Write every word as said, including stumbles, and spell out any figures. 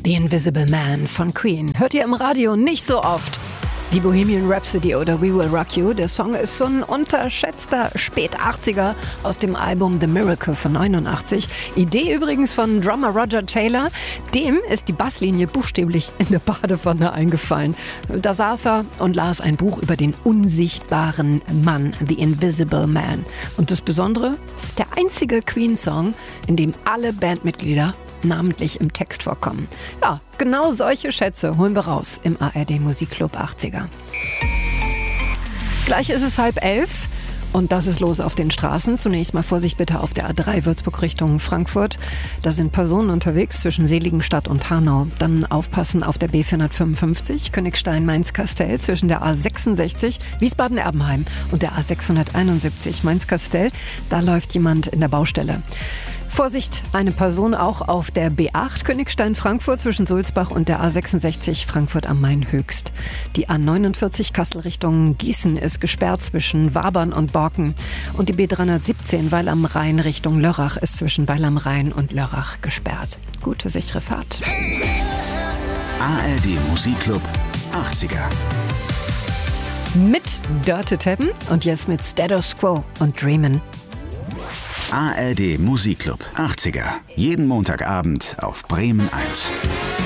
The Invisible Man von Queen. Hört ihr im Radio nicht so oft. Wie Bohemian Rhapsody oder We Will Rock You. Der Song ist so ein unterschätzter Spät-achtziger aus dem Album The Miracle von neunundachtzig. Idee übrigens von Drummer Roger Taylor. Dem ist die Basslinie buchstäblich in der Badewanne eingefallen. Da saß er und las ein Buch über den unsichtbaren Mann, The Invisible Man. Und das Besondere, es ist der einzige Queen-Song, in dem alle Bandmitglieder namentlich im Text vorkommen. Ja, genau solche Schätze holen wir raus im A R D Musikclub achtziger. Gleich ist es halb elf und das ist los auf den Straßen. Zunächst mal Vorsicht bitte auf der A drei Würzburg Richtung Frankfurt. Da sind Personen unterwegs zwischen Seligenstadt und Hanau. Dann aufpassen auf der B vierhundertfünfundfünfzig Königstein-Mainz-Kastell zwischen der A sechsundsechzig Wiesbaden-Erbenheim und der A sechshunderteinundsiebzig Mainz-Kastell. Da läuft jemand in der Baustelle. Vorsicht, eine Person auch auf der B acht Königstein-Frankfurt zwischen Sulzbach und der A sechsundsechzig Frankfurt am Main Höchst. Die A neunundvierzig Kassel Richtung Gießen ist gesperrt zwischen Wabern und Borken. Und die B dreihundertsiebzehn Weil am Rhein Richtung Lörrach ist zwischen Weil am Rhein und Lörrach gesperrt. Gute, sichere Fahrt. A R D Musikclub achtziger. Mit Dirty Tappen und jetzt mit Status Quo und Dreamin'. A R D Musikclub achtziger. Jeden Montagabend auf Bremen eins.